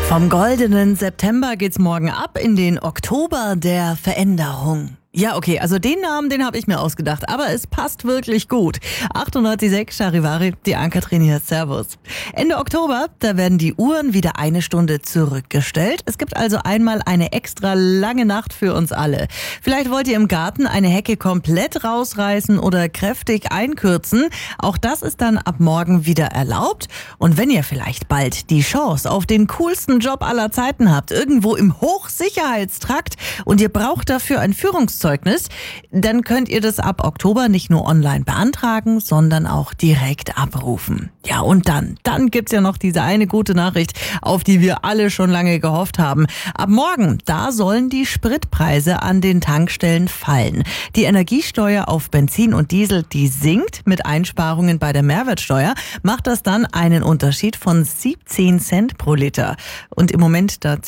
Vom goldenen September geht's morgen ab in den Oktober der Veränderung. Ja, okay, also den Namen, den habe ich mir ausgedacht, aber es passt wirklich gut. 98,6 Charivari, die Ann-Kathrin hier, servus. Ende Oktober, da werden die Uhren wieder eine Stunde zurückgestellt. Es gibt also einmal eine extra lange Nacht für uns alle. Vielleicht wollt ihr im Garten eine Hecke komplett rausreißen oder kräftig einkürzen. Auch das ist dann ab morgen wieder erlaubt. Und wenn ihr vielleicht bald die Chance auf den coolsten Job aller Zeiten habt, irgendwo im Hochsicherheitstrakt und ihr braucht dafür ein Führungszeugnis, dann könnt ihr das ab Oktober nicht nur online beantragen, sondern auch direkt abrufen. Ja, und dann gibt's ja noch diese eine gute Nachricht, auf die wir alle schon lange gehofft haben. Ab morgen, da sollen die Spritpreise an den Tankstellen fallen. Die Energiesteuer auf Benzin und Diesel, die sinkt. Mit Einsparungen bei der Mehrwertsteuer macht das dann einen Unterschied von 17 Cent pro Liter. Und im Moment, da